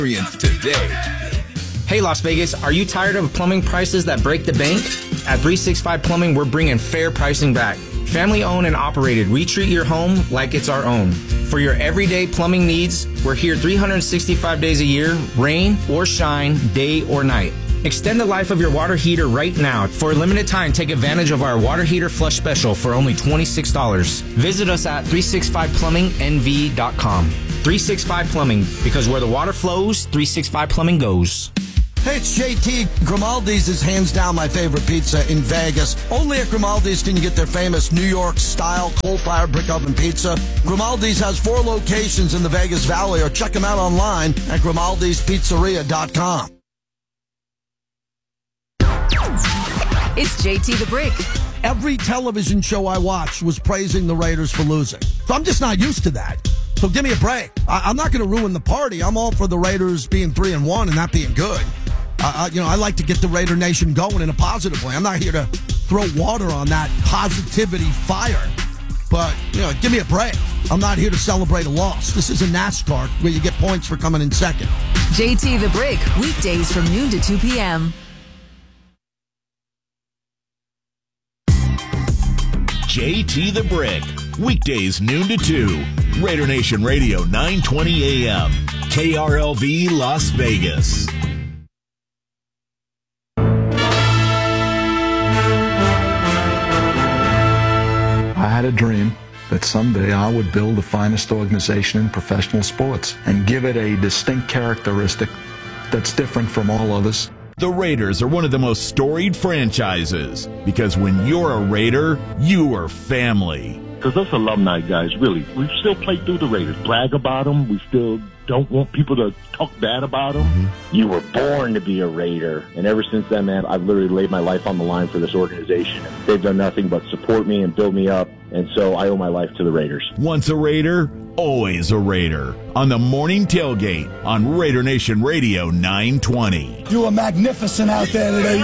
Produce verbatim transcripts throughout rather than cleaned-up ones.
Today. Hey Las Vegas, are you tired of plumbing prices that break the bank? At three sixty-five Plumbing, we're bringing fair pricing back. Family owned and operated, we treat your home like it's our own. For your everyday plumbing needs, we're here three hundred sixty-five days a year, rain or shine, day or night. Extend the life of your water heater right now. For a limited time, take advantage of our water heater flush special for only twenty-six dollars. Visit us at three sixty-five plumbing n v dot com. three sixty-five Plumbing, because where the water flows, three sixty-five Plumbing goes. Hey, it's J T. Grimaldi's is hands down my favorite pizza in Vegas. Only at Grimaldi's can you get their famous New York-style coal-fired brick oven pizza. Grimaldi's has four locations in the Vegas Valley, or check them out online at grimaldi's pizzeria dot com. It's J T the Brick. Every television show I watched was praising the Raiders for losing. So I'm just not used to that. So give me a break. I, I'm not going to ruin the party. I'm all for the Raiders being three and one and that being good. Uh, you know, I like to get the Raider Nation going in a positive way. I'm not here to throw water on that positivity fire. But, you know, give me a break. I'm not here to celebrate a loss. This is a NASCAR where you get points for coming in second. J T the Brick, weekdays from noon to two p.m. J T the Brick, weekdays noon to two. Raider Nation Radio, nine twenty a.m. K R L V Las Vegas. I had a dream that someday I would build the finest organization in professional sports and give it a distinct characteristic that's different from all others. The Raiders are one of the most storied franchises because when you're a Raider, you are family. Because us alumni guys, really, we still play through the Raiders, brag about them. We still don't want people to talk bad about them. Mm-hmm. You were born to be a Raider. And ever since then, man, I've literally laid my life on the line for this organization. They've done nothing but support me and build me up. And so I owe my life to the Raiders. Once a Raider, always a Raider. On the morning tailgate on Raider Nation Radio nine twenty. You were magnificent out there today.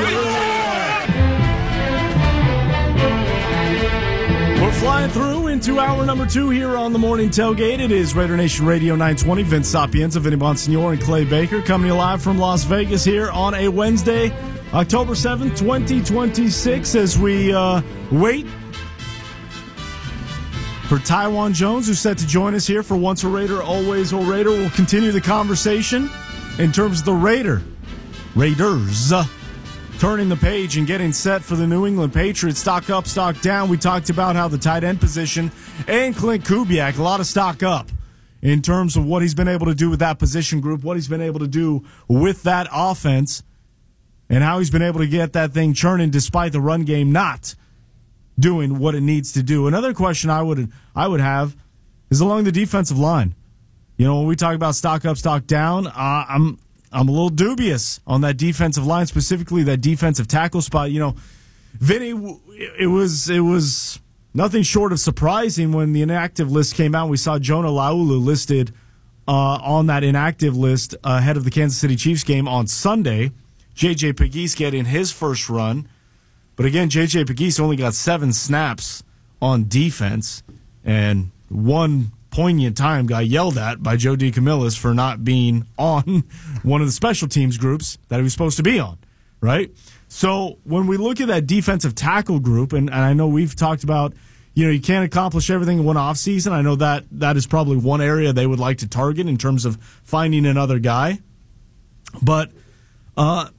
We're flying through into hour number two here on the morning tailgate. It is Raider Nation Radio nine twenty. Vince Sapienza, Vinny Bonsignore, and Clay Baker coming to you live from Las Vegas here on a Wednesday, October seventh, twenty twenty-six, as we uh, wait for Taiwan Jones, who's set to join us here for Once a Raider, Always a Raider. We'll continue the conversation in terms of the Raider. Raiders uh, turning the page and getting set for the New England Patriots. Stock up, stock down. We talked about how the tight end position and Clint Kubiak, a lot of stock up in terms of what he's been able to do with that position group, what he's been able to do with that offense, and how he's been able to get that thing churning despite the run game not doing what it needs to do. Another question I would I would have is along the defensive line. You know, when we talk about stock up, stock down, uh, I'm I'm a little dubious on that defensive line, specifically that defensive tackle spot. You know, Vinny, it was it was nothing short of surprising when the inactive list came out. We saw Jonah Laulu listed uh, on that inactive list ahead of the Kansas City Chiefs game on Sunday. J J Pegues getting his first run. But again, J J Pegues only got seven snaps on defense, and one poignant time got yelled at by Joe DeCamillis for not being on one of the special teams groups that he was supposed to be on, right? So when we look at that defensive tackle group, and, and I know we've talked about, you know, you can't accomplish everything in one offseason. I know that that is probably one area they would like to target in terms of finding another guy. But uh,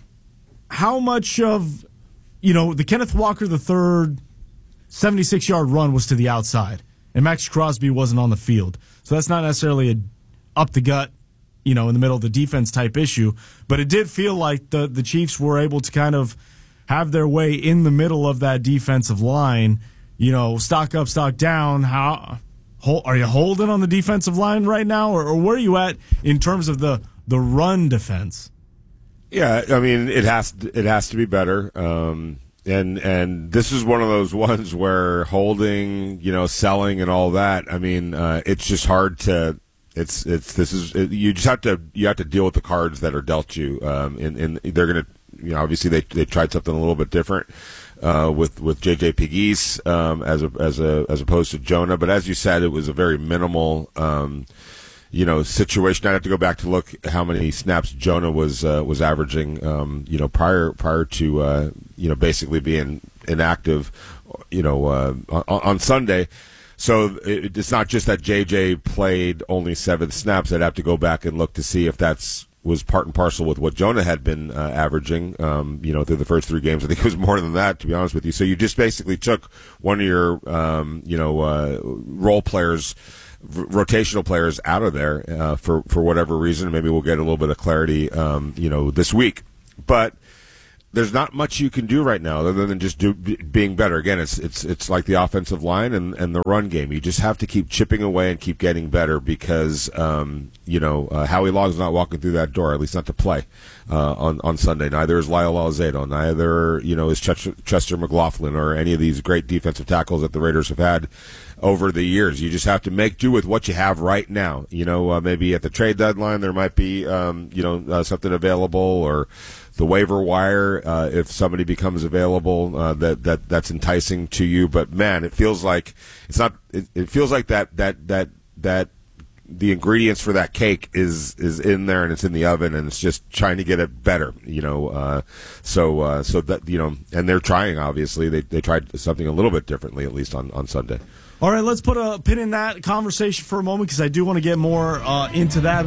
how much of... You know, the Kenneth Walker the third seventy-six-yard run was to the outside, and Max Crosby wasn't on the field. So that's not necessarily a up-the-gut, you know, in the middle of the defense type issue. But it did feel like the, the Chiefs were able to kind of have their way in the middle of that defensive line. You know, stock up, stock down. How are you holding on the defensive line right now, or, or where are you at in terms of the, the run defense? Yeah, I mean, it has to, it has to be better. Um, and and this is one of those ones where holding, you know, selling and all that. I mean, uh, it's just hard to. It's it's this is it, you just have to you have to deal with the cards that are dealt you. Um, and, and they're gonna, you know, obviously they they tried something a little bit different uh, with with J J Pegues um, as a as a as opposed to Jonah. But as you said, it was a very minimal. Um, you know, situation. I'd have to go back to look how many snaps Jonah was uh, was averaging, um, you know, prior prior to uh, you know basically being inactive, you know, uh, on, on Sunday. So it, it's not just that J J played only seven snaps. I'd have to go back and look to see if that's was part and parcel with what Jonah had been uh, averaging, um, you know, through the first three games. I think it was more than that, to be honest with you. So you just basically took one of your, um, you know, uh, role players, r- rotational players out of there uh, for for whatever reason. Maybe we'll get a little bit of clarity, um, you know, this week. But there's not much you can do right now other than just do, b- being better. Again, it's it's it's like the offensive line and, and the run game. You just have to keep chipping away and keep getting better because, um, you know, uh, Howie Long's not walking through that door, at least not to play uh, on, on Sunday. Neither is Lyle Alzado. Neither, you know, is Chester, Chester McLaughlin or any of these great defensive tackles that the Raiders have had over the years. You just have to make do with what you have right now. You know, uh, maybe at the trade deadline there might be, um, you know, uh, something available or the waiver wire, uh, if somebody becomes available, uh, that, that, that's enticing to you. But man, it feels like it's not, it, it feels like that, that, that, that the ingredients for that cake is, is in there and it's in the oven and it's just trying to get it better, you know, uh, so, uh, so that, you know, and they're trying, obviously they, they tried something a little bit differently, at least on, on Sunday. All right, let's put a pin in that conversation for a moment because I do want to get more uh, into that.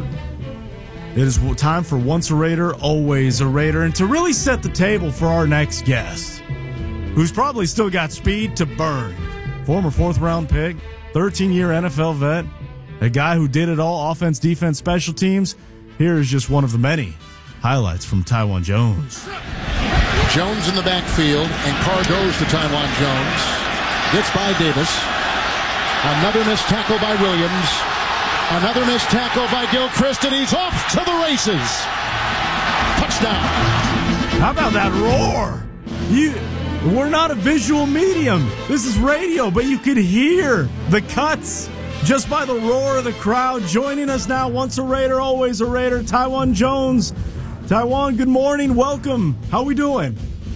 It is time for Once a Raider, Always a Raider, and to really set the table for our next guest, who's probably still got speed to burn. Former fourth-round pick, thirteen-year N F L vet, a guy who did it all, offense, defense, special teams. Here is just one of the many highlights from Taiwan Jones. Jones in the backfield, and Carr goes to Taiwan Jones. Gets by Davis. Another missed tackle by Williams. Another missed tackle by Gilchrist, and he's off to the races. Touchdown. How about that roar? You, we're not a visual medium. This is radio, but you could hear the cuts just by the roar of the crowd. Joining us now, Once a Raider, Always a Raider, Taiwan Jones. Taiwan, good morning. Welcome. How we doing?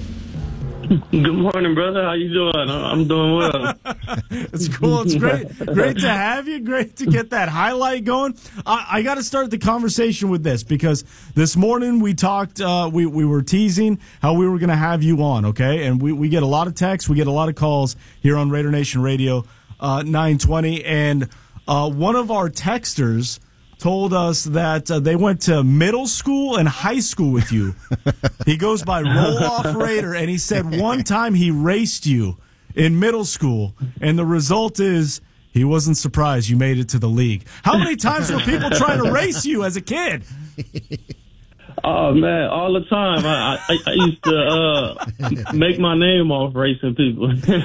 Good morning, brother. How you doing? I'm doing well. It's cool. It's great. Great to have you. Great to get that highlight going. I, I got to start the conversation with this because this morning we talked, uh, we, we were teasing how we were going to have you on, okay? And we, we get a lot of texts. We get a lot of calls here on Raider Nation Radio uh, nine twenty. And uh, one of our texters told us that uh, they went to middle school and high school with you. He goes by Roll-Off Raider, and he said one time he raced you in middle school, and the result is he wasn't surprised you made it to the league. How many times were people trying to race you as a kid? Oh, man, all the time. I, I, I used to uh, make my name off racing people.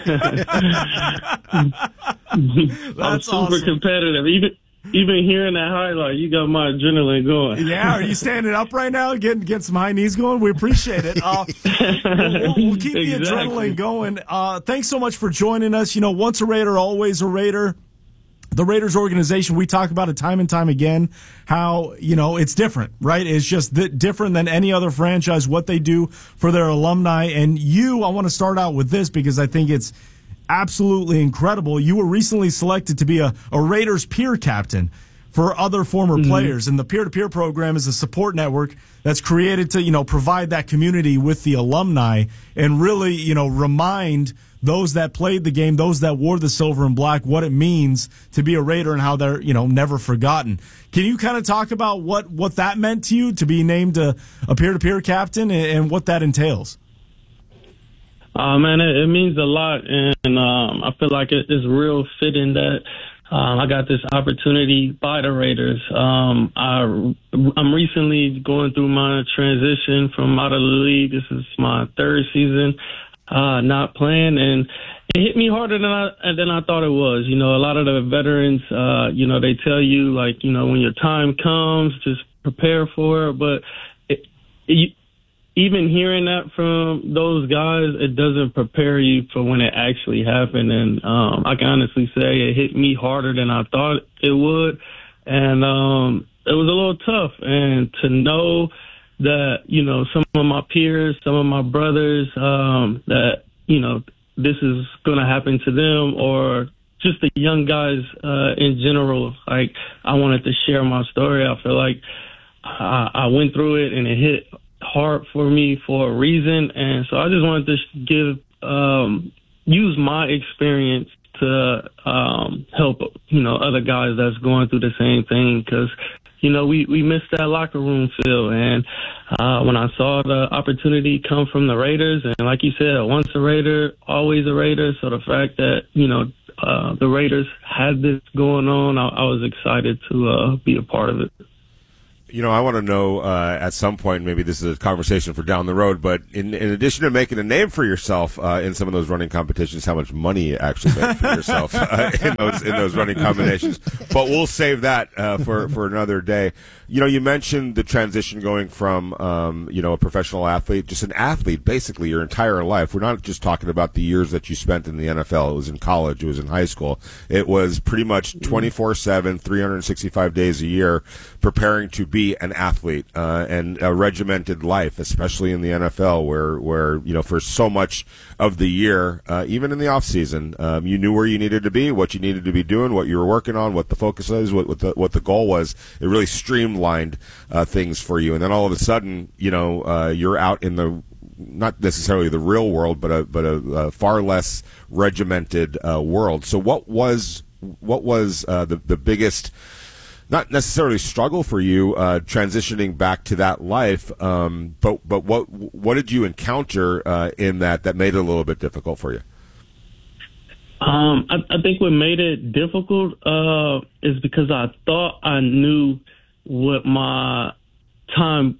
I'm super awesome. competitive. Even Even hearing that highlight, you got my adrenaline going. Yeah, are you standing up right now, getting get some high knees going? We appreciate it. Uh, we'll, we'll, we'll keep the Exactly. adrenaline going. Uh, thanks so much for joining us. You know, once a Raider, always a Raider. The Raiders organization, we talk about it time and time again, how, you know, it's different, right? It's just th- different than any other franchise, what they do for their alumni. And you, I want to start out with this because I think it's absolutely incredible. You were recently selected to be a, a Raiders peer captain for other former mm-hmm. players. And the peer-to-peer program is a support network that's created to, you know, provide that community with the alumni and really, you know, remind those that played the game, those that wore the silver and black, what it means to be a Raider and how they're, you know, never forgotten. Can you kind of talk about what, what that meant to you to be named a, a peer-to-peer captain and, and what that entails? Uh, man, it, it means a lot, and um, I feel like it, it's real fitting that um, I got this opportunity by the Raiders. Um, I, I'm recently going through my transition from out of the league. This is my third season uh, not playing, and it hit me harder than I than I thought it was. You know, a lot of the veterans, uh, you know, they tell you, like, you know, when your time comes, just prepare for it, but it, it even hearing that from those guys, it doesn't prepare you for when it actually happened. And um, I can honestly say it hit me harder than I thought it would. And um, it was a little tough. And to know that, you know, some of my peers, some of my brothers, um, that, you know, this is going to happen to them, or just the young guys uh, in general. Like, I wanted to share my story. I feel like I, I went through it and it hit hard for me for a reason, and so I just wanted to give um, use my experience to um, help, you know, other guys that's going through the same thing, because, you know, we, we missed that locker room feel. And uh, when I saw the opportunity come from the Raiders, and like you said, once a Raider, always a Raider. So the fact that, you know, uh, the Raiders had this going on, I, I was excited to uh, be a part of it. You know, I want to know uh, at some point, maybe this is a conversation for down the road, but in, in addition to making a name for yourself uh, in some of those running competitions, how much money you actually make for yourself uh, in those in those running combinations. But we'll save that uh, for, for another day. You know, you mentioned the transition going from, um, you know, a professional athlete, just an athlete basically your entire life. We're not just talking about the years that you spent in the N F L. It was in college. It was in high school. It was pretty much twenty-four seven, three hundred sixty-five days a year preparing to be an athlete uh, and a regimented life, especially in the N F L, where, where you know, for so much of the year, uh, even in the off season, um, you knew where you needed to be, what you needed to be doing, what you were working on, what the focus was, what, what the what the goal was. It really streamlined uh, things for you, and then all of a sudden, you know, uh, you're out in the not necessarily the real world, but a but a, a far less regimented uh, world. So, what was what was uh, the the biggest, not necessarily struggle for you uh, transitioning back to that life, um, but but what what did you encounter uh, in that that made it a little bit difficult for you? Um, I, I think what made it difficult uh, is because I thought I knew what my time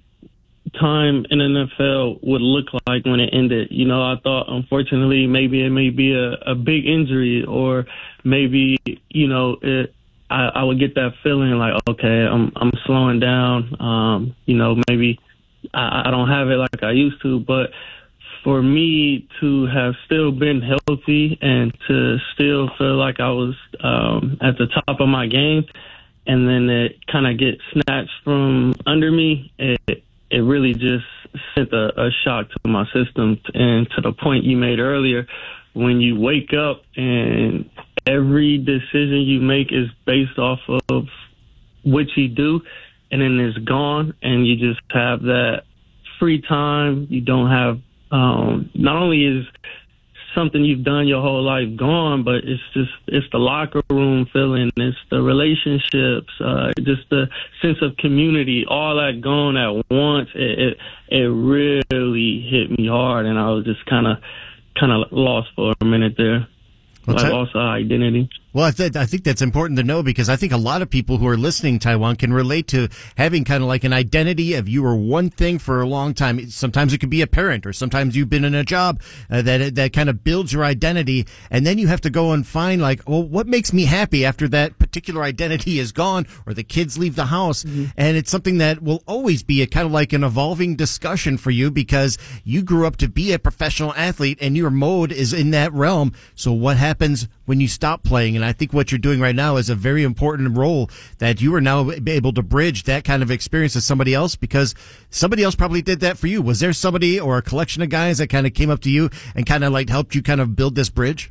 time in the N F L would look like when it ended. You know, I thought, unfortunately, maybe it may be a, a big injury, or maybe, you know, it, I, I would get that feeling like, okay, I'm I'm slowing down. Um, you know, maybe I, I don't have it like I used to. But for me to have still been healthy and to still feel like I was um, at the top of my game, and then it kind of get snatched from under me, it it really just sent a, a shock to my system. And to the point you made earlier, when you wake up and every decision you make is based off of what you do, and then it's gone, and you just have that free time. You don't have, um, not only is something you've done your whole life gone, but it's just, it's the locker room feeling, it's the relationships, uh, just the sense of community, all that gone at once. It, it, it really hit me hard, and I was just kind of, kind of lost for a minute there. Well, I lost our identity. Well, I, th- I think that's important to know, because I think a lot of people who are listening, Taiwan, can relate to having kind of like an identity of you were one thing for a long time. Sometimes it could be a parent, or sometimes you've been in a job uh, that that kind of builds your identity, and then you have to go and find, like, well, what makes me happy after that particular identity is gone, or the kids leave the house. Mm-hmm. And it's something that will always be a kind of like an evolving discussion for you, because you grew up to be a professional athlete and your mode is in that realm. So what happens when you stop playing? And I think what you're doing right now is a very important role, that you are now able to bridge that kind of experience to somebody else, because somebody else probably did that for you. Was there somebody or a collection of guys that kind of came up to you and kind of like helped you kind of build this bridge?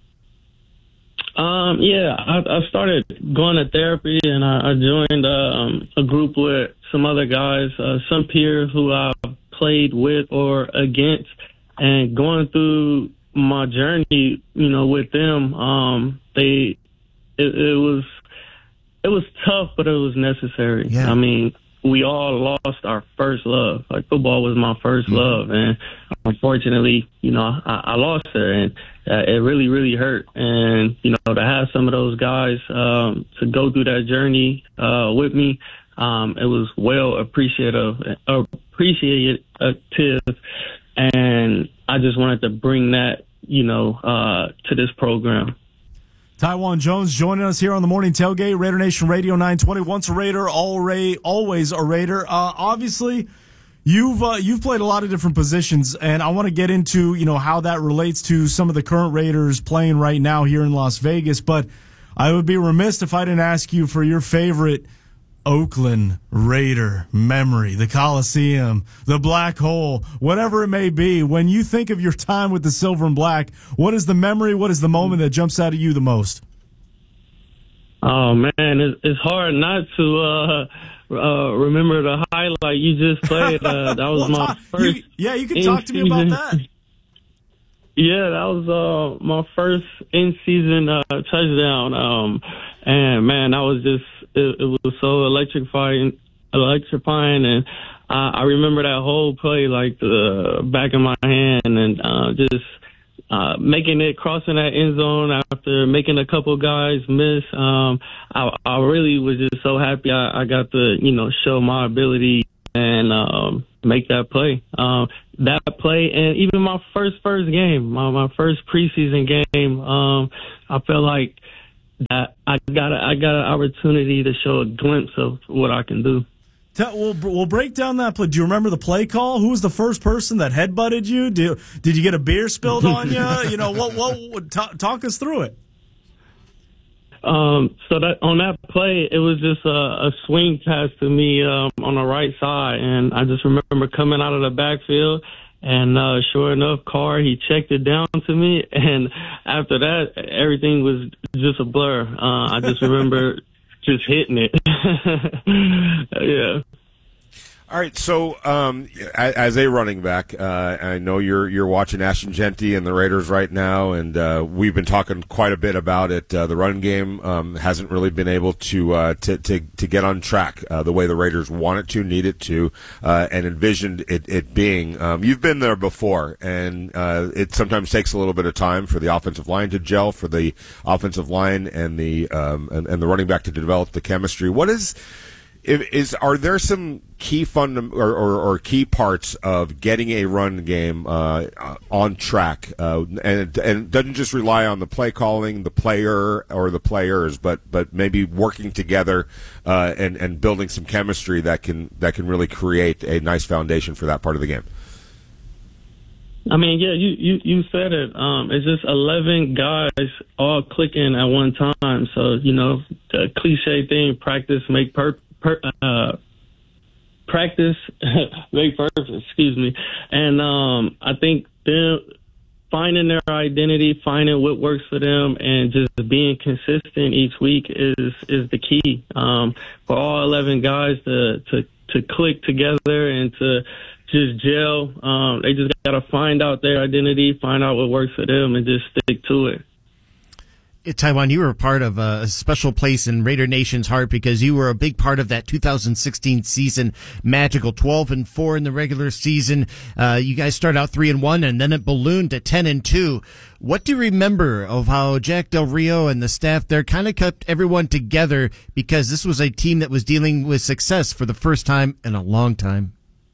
Um, yeah, I, I started going to therapy, and I, I joined um, a group with some other guys, uh, some peers who I've played with or against, and going through my journey, you know, with them, um, they, it, it was, it was tough, but it was necessary. Yeah. I mean, we all lost our first love. Like, football was my first mm-hmm. love, and unfortunately, you know, I, I lost her, and uh, it really, really hurt. And, you know, to have some of those guys, um, to go through that journey, uh, with me, um, it was well appreciative, appreciative, and I just wanted to bring that, you know, uh, to this program. Taiwan Jones joining us here on the Morning Tailgate, Raider Nation Radio nine twenty. Once a Raider, all Ray, always a Raider. Uh, obviously, you've uh, you've played a lot of different positions, and I want to get into, you know, how that relates to some of the current Raiders playing right now here in Las Vegas. But I would be remiss if I didn't ask you for your favorite Oakland Raider memory, the Coliseum, the Black Hole, whatever it may be. When you think of your time with the Silver and Black, what is the memory, what is the moment that jumps out at you the most? Oh man, it's, it's hard not to uh, uh, remember the highlight you just played. Uh, that was well, my talk, first. You, yeah, you can talk to me about that. Yeah, that was uh, my first in-season uh, touchdown, um, and man, that was just it, it was so electrifying, electrifying, and uh, I remember that whole play like the back of my hand, and uh, just. Uh, making it, crossing that end zone after making a couple guys miss. Um, I, I really was just so happy I, I got to, you know, show my ability and um, make that play. Um, that play and even my first, first game, my, my first preseason game, um, I felt like that I got a, I got an opportunity to show a glimpse of what I can do. We'll, we'll break down that play. Do you remember the play call? Who was the first person that headbutted you? Did, did you get a beer spilled on you? You know, what? What? Talk, talk us through it. Um, so that on that play, it was just a, a swing pass to me um, on the right side, and I just remember coming out of the backfield, and uh, sure enough, Carr, he checked it down to me, and after that, everything was just a blur. Uh, I just remember. Just hitting it. Yeah. All right. So, um, as a running back, uh, I know you're you're watching Ashton Jeanty and the Raiders right now, and uh, we've been talking quite a bit about it. Uh, the run game um, hasn't really been able to uh, to, to to get on track uh, the way the Raiders want it to, need it to, uh, and envisioned it, it being. Um, you've been there before, and uh, it sometimes takes a little bit of time for the offensive line to gel, for the offensive line and the um, and, and the running back to develop the chemistry. What is If, is are there some key fund or, or, or key parts of getting a run game uh, on track, uh, and and it doesn't just rely on the play calling, the player or the players, but but maybe working together uh, and and building some chemistry that can that can really create a nice foundation for that part of the game? I mean, yeah, you, you, you said it. Um, it's just eleven guys all clicking at one time. So, you know, the cliche thing, practice make per, per uh, practice make perfect, excuse me. And um, I think them finding their identity, finding what works for them, and just being consistent each week is is the key um, for all eleven guys to, to, to click together and to just gel. Um, they just got to find out their identity, find out what works for them, and just stick to it. Taiwan, you were a part of a special place in Raider Nation's heart because you were a big part of that two thousand sixteen season, magical twelve and four in the regular season. Uh, you guys started out three and one, and then it ballooned to ten and two. What do you remember of how Jack Del Rio and the staff there kind of kept everyone together because this was a team that was dealing with success for the first time in a long time?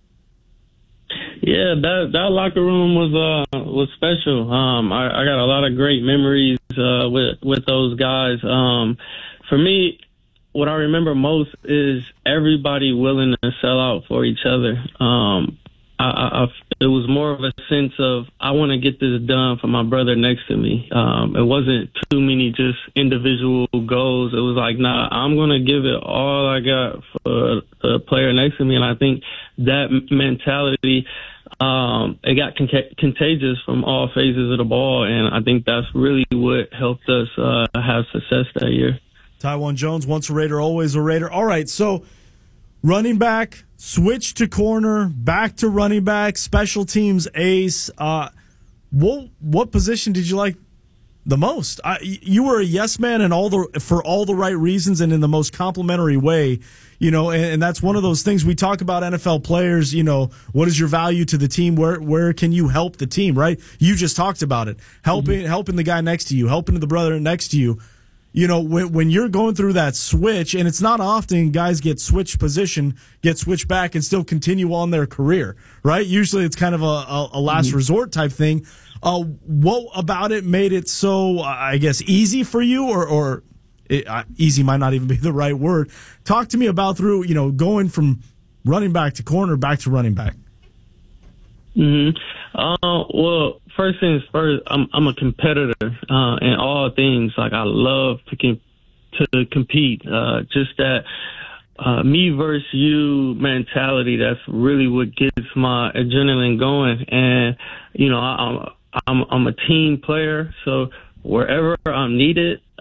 Yeah, that that locker room was uh was special. Um, I, I got a lot of great memories uh, with with those guys. Um, for me, what I remember most is everybody willing to sell out for each other. Um, I, I, I, it was more of a sense of I want to get this done for my brother next to me. Um, it wasn't too many just individual goals. It was like, nah, I'm gonna give it all I got for the player next to me, and I think that mentality. Um, it got con- contagious from all phases of the ball, and I think that's really what helped us uh, have success that year. Taiwan Jones, once a Raider, always a Raider. All right, so running back, switch to corner, back to running back, special teams ace. Uh, what what position did you like the most? I, you were a yes man and all the for all the right reasons and in the most complimentary way. You know, and, and that's one of those things we talk about N F L players, you know, what is your value to the team? Where where can you help the team, right? You just talked about it. Helping mm-hmm. helping the guy next to you, helping the brother next to you. You know, when when you're going through that switch, and it's not often guys get switched position, get switched back, and still continue on their career, right? Usually it's kind of a, a, a last mm-hmm. resort type thing. Uh, what about it made it so, I guess, easy for you, or or It, uh, easy might not even be the right word. Talk to me about through, you know, going from running back to corner, back to running back. Mm-hmm. Uh, well, first things first, I'm, I'm a competitor uh, in all things. Like, I love to, com- to compete. Uh, just that uh, me versus you mentality, that's really what gets my adrenaline going. And, you know, I, I'm, I'm, I'm a team player, so wherever I'm needed,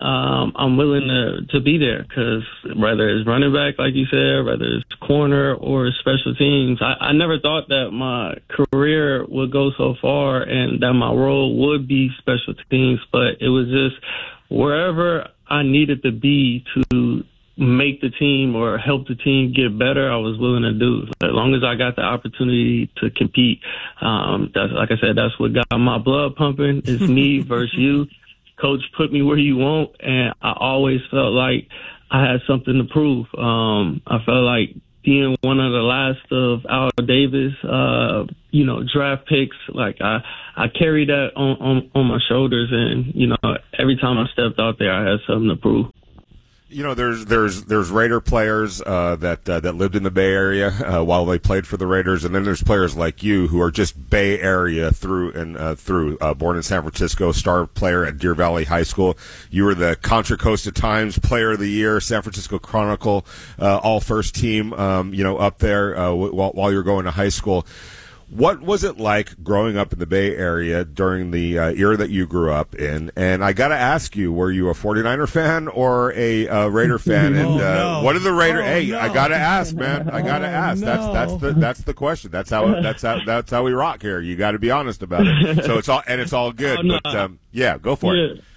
um, I'm willing to, to be there because whether it's running back, like you said, whether it's corner or special teams, I, I never thought that my career would go so far and that my role would be special teams, but it was just wherever I needed to be to make the team or help the team get better, I was willing to do. As long as I got the opportunity to compete, um, that's, like I said, that's what got my blood pumping. It's me versus you. Coach put me where you want, and I always felt like I had something to prove. Um, I felt like being one of the last of Al Davis, uh, you know, draft picks, like I, I carried that on, on, on my shoulders, and, you know, every time I stepped out there, I had something to prove. You know, there's there's there's Raider players uh, that uh, that lived in the Bay Area uh, while they played for the Raiders, and then there's players like you who are just Bay Area through and uh, through. Uh, born in San Francisco, star player at Deer Valley High School. You were the Contra Costa Times Player of the Year, San Francisco Chronicle, uh, all first team. Um, you know, up there uh, while while you're going to high school. What was it like growing up in the Bay Area during the uh, era that you grew up in? And I got to ask you, were you a forty-niner fan or a uh, Raider fan? And oh, uh, no. what did the Raider? Oh, hey, no. I got to ask, man. I got to Oh, ask. no. That's that's the that's the question. That's how that's how that's how we rock here. You got to be honest about it. So it's all and it's all good. Oh, no. But um, yeah, go for yeah. it.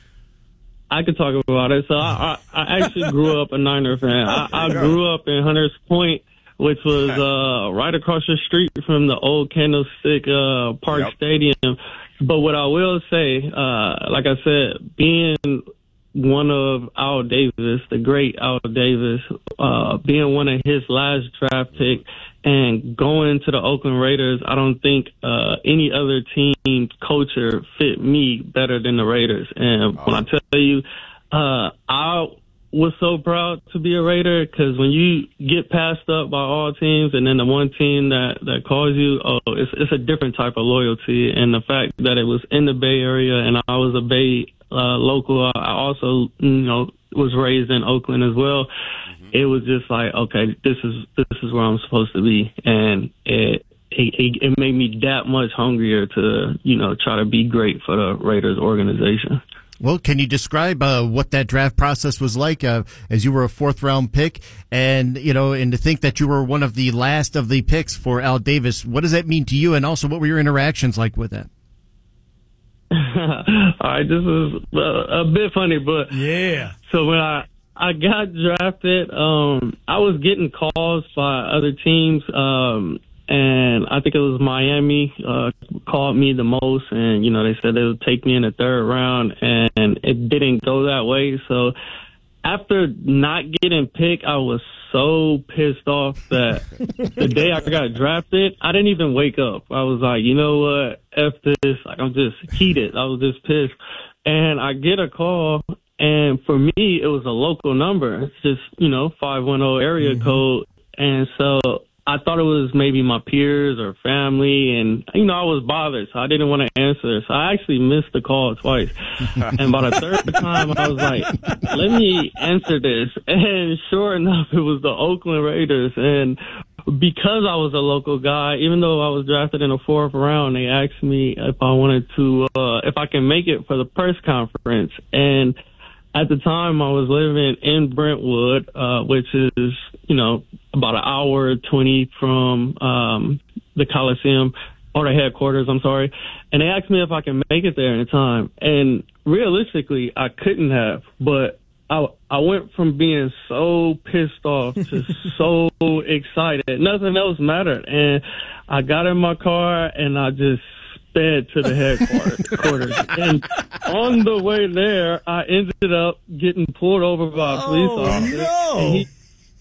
I could talk about it. So I, I, I actually grew up a Niner fan. I, I grew up in Hunters Point, which was uh, right across the street from the old Candlestick uh, Park Yep. Stadium. But what I will say, uh, like I said, being one of Al Davis, the great Al Davis, uh, being one of his last draft pick and going to the Oakland Raiders, I don't think uh, any other team culture fit me better than the Raiders. And when I tell you, uh, I was so proud to be a Raider because when you get passed up by all teams and then the one team that, that calls you, oh, it's, it's a different type of loyalty. And the fact that it was in the Bay Area and I was a Bay uh, local, I also, you know, was raised in Oakland as well. Mm-hmm. It was just like, okay, this is this is where I'm supposed to be. And it, it, it made me that much hungrier to, you know, try to be great for the Raiders organization. Well, can you describe uh, what that draft process was like uh, as you were a fourth round pick and, you know, and to think that you were one of the last of the picks for Al Davis? What does that mean to you? And also, what were your interactions like with that? All right, this is uh, a bit funny, but yeah. So when I, I got drafted, um, I was getting calls by other teams, um, and I think it was Miami uh, called me the most, and, you know, they said they would take me in the third round, and it didn't go that way. So after not getting picked, I was so pissed off that the day I got drafted, I didn't even wake up. I was like, you know what, F this. Like, I'm just heated. I was just pissed. And I get a call, and for me, it was a local number. It's just, you know, five one zero area mm-hmm. code. And so I thought it was maybe my peers or family, and, you know, I was bothered, so I didn't want to answer. So I actually missed the call twice. And by the third time, I was like, let me answer this. And sure enough, it was the Oakland Raiders. And because I was a local guy, even though I was drafted in the fourth round, they asked me if I wanted to, uh, if I can make it for the press conference. And at the time, I was living in Brentwood, uh, which is, you know, about an hour, twenty from um, the Coliseum, or the headquarters, I'm sorry. And they asked me if I can make it there in time. And realistically, I couldn't have. But I, I went from being so pissed off to so excited. Nothing else mattered. And I got in my car, and I just sped to the headquarters. And on the way there, I ended up getting pulled over by a police oh, officer. No. And he,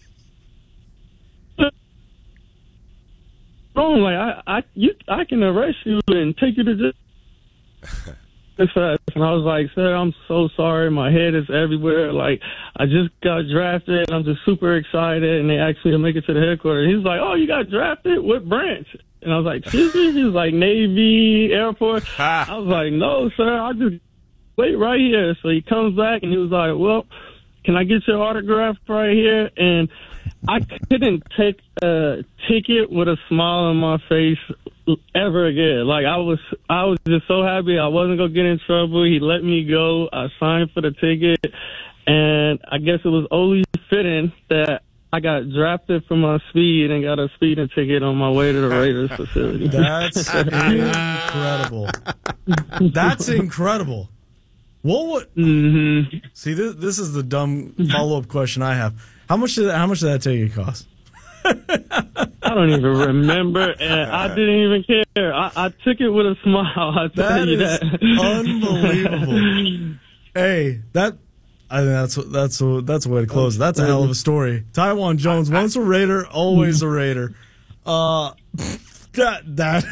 I'm like, I, I, you, I can arrest you and take you to jail. And I was like, sir, I'm so sorry. My head is everywhere. Like, I just got drafted. I'm just super excited. And they asked me to make it to the headquarters. He's like, oh, you got drafted? What branch? And I was like, excuse me? He was like, Navy, Air Force. I was like, no, sir, I just wait right here. So he comes back and he was like, well, can I get your autograph right here? And I couldn't take a ticket with a smile on my face ever again. Like I was, I was just so happy I wasn't gonna get in trouble. He let me go. I signed for the ticket, and I guess it was only fitting that I got drafted for my speed and got a speeding ticket on my way to the Raiders facility. That's incredible. That's incredible. What would mm-hmm. see? This this is the dumb follow up question I have. How much did how much did that ticket cost? I don't even remember, and I didn't even care. I, I took it with a smile. I tell That you is that. unbelievable. Hey, that I think that's that's a, that's a way to close. That's a hell of a story. Taiwan Jones, once a Raider, always a Raider. Uh, that that.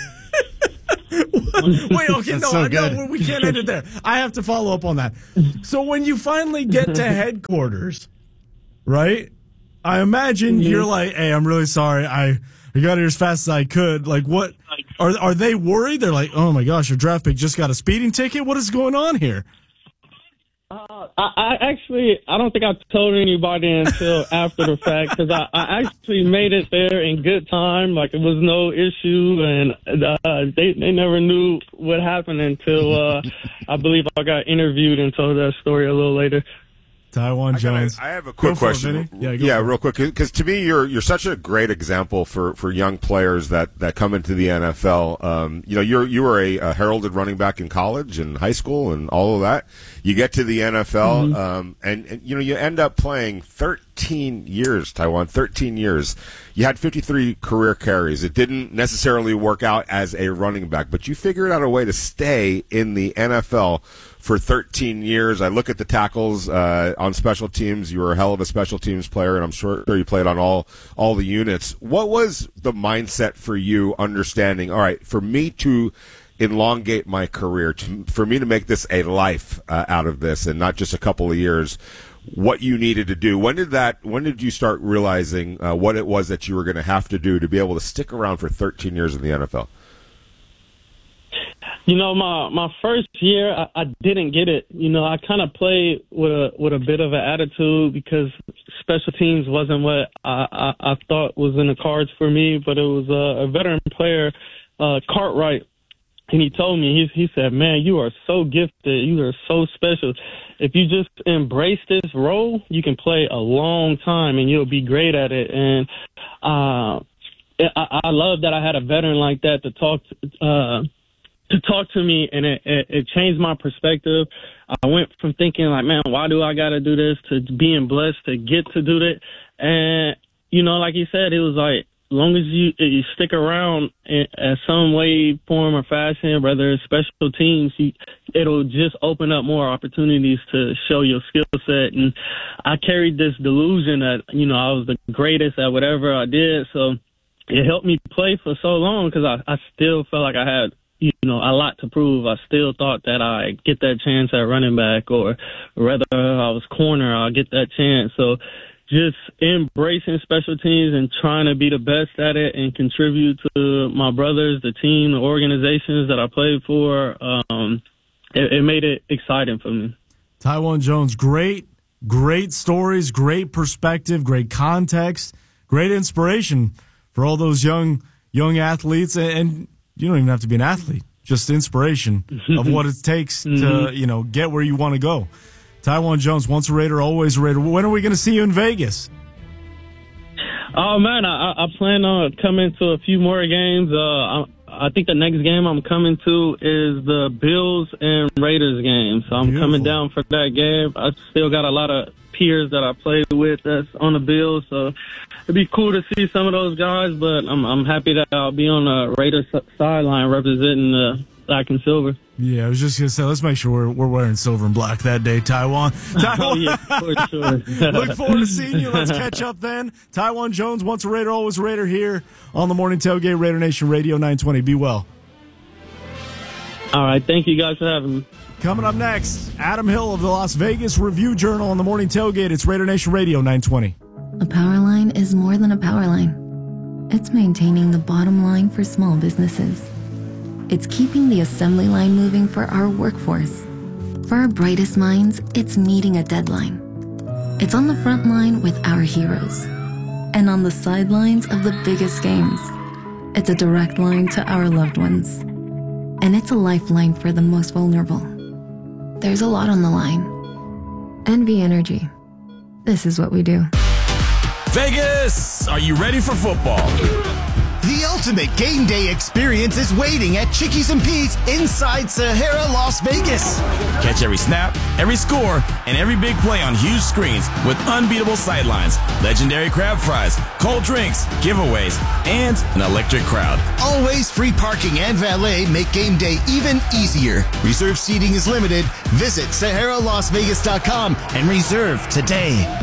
Wait, okay, That's no, so I, good. no, we can't end it there. I have to follow up on that. So when you finally get to headquarters, right? I imagine you're like, "Hey, I'm really sorry. I, I got here as fast as I could." Like, what are are they worried? They're like, "Oh my gosh, your draft pick just got a speeding ticket. What is going on here?" Uh, I, I actually, I don't think I told anybody until after the fact because I, I actually made it there in good time. Like it was no issue, and uh, they they never knew what happened until uh, I believe I got interviewed and told that story a little later. Taiwan I, gotta, Jones. I have a quick Go for it, question. Vinny. Yeah, go yeah for it. real quick, because to me, you're you're such a great example for, for young players that, that come into the N F L. Um, you know, you're you were a, a heralded running back in college and high school and all of that. You get to the N F L, Mm-hmm. um, and, and you know you end up playing thirteen years. Taiwan, thirteen years. You had fifty-three career carries. It didn't necessarily work out as a running back, but you figured out a way to stay in the N F L for thirteen years. I look at the tackles uh, on special teams. You were a hell of a special teams player, and I'm sure you played on all all the units. What was the mindset for you, understanding, all right, for me to elongate my career, to, for me to make this a life uh, out of this and not just a couple of years, what you needed to do? When did that? When did you start realizing uh, what it was that you were going to have to do to be able to stick around for thirteen years in the N F L? You know, my my first year, I, I didn't get it. You know, I kind of played with a with a bit of an attitude because special teams wasn't what I, I, I thought was in the cards for me. But it was a, a veteran player, uh, Cartwright, and he told me, he he said, "Man, you are so gifted. You are so special. If you just embrace this role, you can play a long time and you'll be great at it." And uh, I, I love that I had a veteran like that to talk to, uh, to talk to me, and it, it, it changed my perspective. I went from thinking like, man, why do I got to do this, to being blessed to get to do it. And, you know, like you said, it was like, as long as you, you stick around in, in some way, form, or fashion, whether it's special teams, you, it'll just open up more opportunities to show your skill set. And I carried this delusion that, you know, I was the greatest at whatever I did. So it helped me play for so long because I, I still felt like I had, you know, a lot to prove. I still thought that I'd get that chance at running back, or whether I was corner, I'll get that chance. So just embracing special teams and trying to be the best at it and contribute to my brothers, the team, the organizations that I played for, um, it, it made it exciting for me. Taiwan Jones, great, great stories, great perspective, great context, great inspiration for all those young young athletes. And, and you don't even have to be an athlete, just inspiration of what it takes to, Mm-hmm. you know, get where you want to go. Taiwan Jones, once a Raider, always a Raider. When are we going to see you in Vegas? Oh, man, I, I plan on coming to a few more games. Uh, I, I think the next game I'm coming to is the Bills and Raiders game. So I'm Beautiful. coming down for that game. I still got a lot of peers that I played with that's on the Bills. So it'd be cool to see some of those guys, but I'm, I'm happy that I'll be on the Raiders sideline representing the black and silver. Yeah, I was just going to say, let's make sure we're, we're wearing silver and black that day, Taiwan. Taiwan. Oh, yeah, for sure. Look forward to seeing you. Let's catch up then. Taiwan Jones, once a Raider, always a Raider, here on the Morning Tailgate, Raider Nation Radio nine twenty. Be well. All right. Thank you guys for having me. Coming up next, Adam Hill of the Las Vegas Review-Journal on the Morning Tailgate. It's Raider Nation Radio nine twenty. A power line is more than a power line. It's maintaining the bottom line for small businesses. It's keeping the assembly line moving for our workforce. For our brightest minds, it's meeting a deadline. It's on the front line with our heroes. And on the sidelines of the biggest games. It's a direct line to our loved ones. And it's a lifeline for the most vulnerable. There's a lot on the line. N V Energy. This is what we do. Vegas, are you ready for football? The ultimate game day experience is waiting at Chickies and Pete's inside Sahara, Las Vegas. Catch every snap, every score, and every big play on huge screens with unbeatable sightlines, legendary crab fries, cold drinks, giveaways, and an electric crowd. Always free parking and valet make game day even easier. Reserve seating is limited. Visit Sahara Las Vegas dot com and reserve today.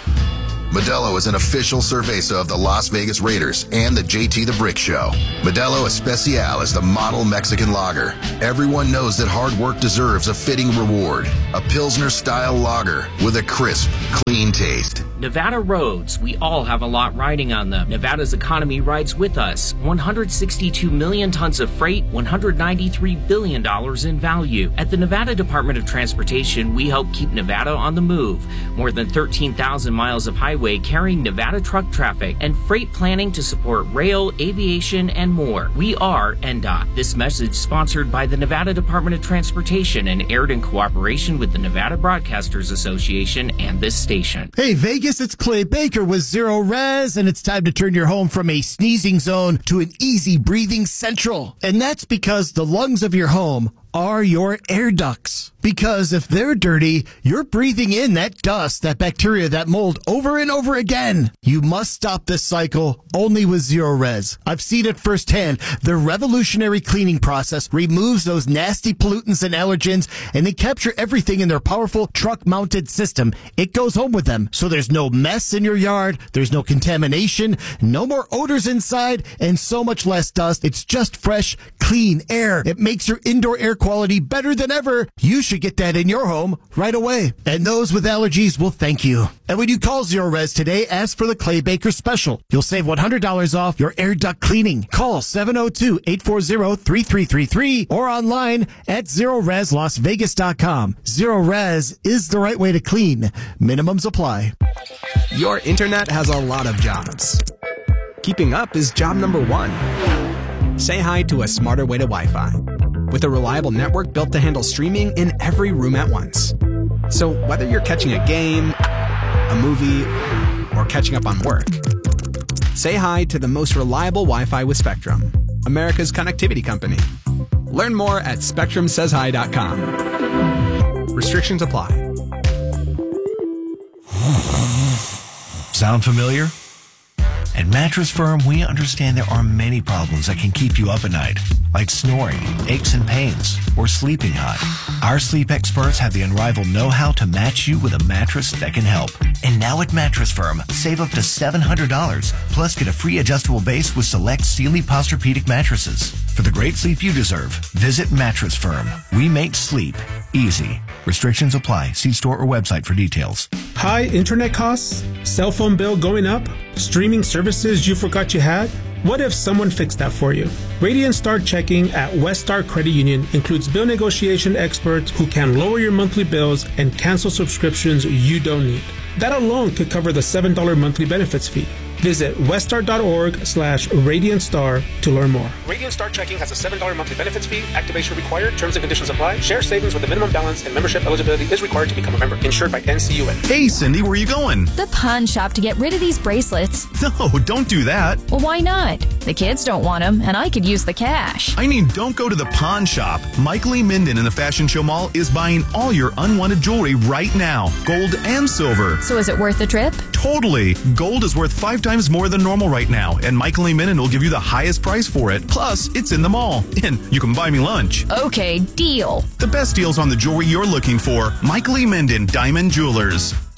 Modelo is an official cerveza of the Las Vegas Raiders and the J T the Brick Show. Modelo Especial is the model Mexican lager. Everyone knows that hard work deserves a fitting reward. A Pilsner-style lager with a crisp, clean taste. Nevada roads, we all have a lot riding on them. Nevada's economy rides with us. one hundred sixty-two million tons of freight, one hundred ninety-three billion dollars in value. At the Nevada Department of Transportation, we help keep Nevada on the move. More than thirteen thousand miles of highway carrying Nevada truck traffic and freight planning to support rail, aviation, and more. We are N D O T. This message sponsored by the Nevada Department of Transportation and aired in cooperation with the Nevada Broadcasters Association and this station. Hey Vegas, it's Clay Baker with Zero Res, and it's time to turn your home from a sneezing zone to an easy breathing central. And that's because the lungs of your home are your air ducts. Because if they're dirty, you're breathing in that dust, that bacteria, that mold over and over again. You must stop this cycle only with Zero Res. I've seen it firsthand. Their revolutionary cleaning process removes those nasty pollutants and allergens, and they capture everything in their powerful truck-mounted system. It goes home with them, so there's no mess in your yard, there's no contamination, no more odors inside, and so much less dust. It's just fresh, clean air. It makes your indoor air quality better than ever. You should get that in your home right away. And those with allergies will thank you. And when you call Zero Res today, ask for the Clay Baker special. You'll save one hundred dollars off your air duct cleaning. Call seven oh two, eight four zero, three three three three or online at Zero Res Las Vegas dot com. Zero Res is the right way to clean. Minimums apply. Your internet has a lot of jobs. Keeping up is job number one. Say hi to a smarter way to Wi-Fi. With a reliable network built to handle streaming in every room at once. So whether you're catching a game, a movie, or catching up on work, say hi to the most reliable Wi-Fi with Spectrum, America's connectivity company. Learn more at spectrum says hi dot com. Restrictions apply. Sound familiar? At Mattress Firm, we understand there are many problems that can keep you up at night, like snoring, aches and pains, or sleeping hot. Our sleep experts have the unrivaled know-how to match you with a mattress that can help. And now at Mattress Firm, save up to seven hundred dollars, plus get a free adjustable base with select Sealy Posturepedic mattresses. For the great sleep you deserve, visit Mattress Firm. We make sleep easy. Restrictions apply. See store or website for details. High internet costs? Cell phone bill going up? Streaming services you forgot you had? What if someone fixed that for you? Radiant Star Checking at West Star Credit Union includes bill negotiation experts who can lower your monthly bills and cancel subscriptions you don't need. That alone could cover the seven dollars monthly benefits fee. Visit weststar.org slash Radiant Star to learn more. Radiant Star Checking has a seven dollars monthly benefits fee. Activation required. Terms and conditions apply. Share savings with a minimum balance and membership eligibility is required to become a member. Insured by N C U A. Hey, Cindy, where are you going? The pawn shop to get rid of these bracelets. No, don't do that. Well, why not? The kids don't want them, and I could use the cash. I mean, don't go to the pawn shop. Michael E. Minden in the Fashion Show Mall is buying all your unwanted jewelry right now. Gold and silver. So is it worth the trip? Totally. Gold is worth five times more than normal right now, and Michael E. Minden will give you the highest price for it. Plus, it's in the mall, and you can buy me lunch. Okay, deal. The best deals on the jewelry you're looking for. Michael E. Minden, Diamond Jewelers.